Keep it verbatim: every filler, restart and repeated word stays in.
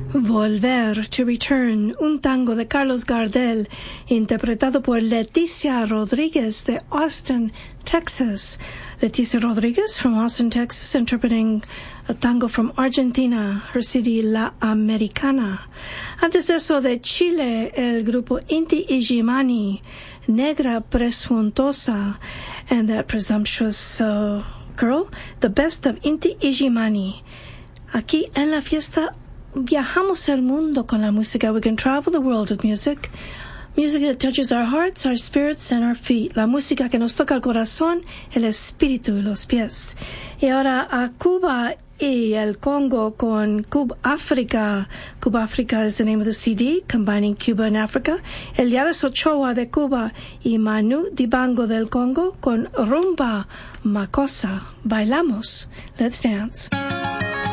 Volver, To Return, un tango de Carlos Gardel, interpretado por Leticia Rodríguez de Austin, Texas. Leticia Rodríguez from Austin, Texas, interpreting a tango from Argentina, her city La Americana. Antes de eso, de Chile, el grupo Inti Illimani, Negra Presuntuosa, and that presumptuous uh, girl, the best of Inti Illimani. Aquí en la fiesta viajamos el mundo con la música. We can travel the world with music. Music that touches our hearts, our spirits, and our feet. La música que nos toca el corazón, el espíritu y los pies. Y ahora a Cuba y el Congo con Cuba África. Cuba África is the name of the C D, combining Cuba and Africa. Eliades Ochoa de Cuba y Manu Dibango del Congo con Rumba Makossa. Bailamos. Let's dance.